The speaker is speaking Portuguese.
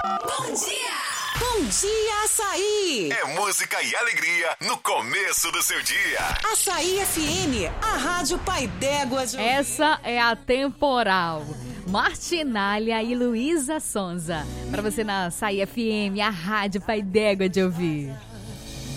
Bom dia! Bom dia, Açaí! É música e alegria no começo do seu dia. Açaí FM, a Rádio Pai d'Égua de ouvir. Essa é a Temporal. Martinália e Luísa Sonza. Pra você na Açaí FM, a Rádio Pai d'Égua de ouvir.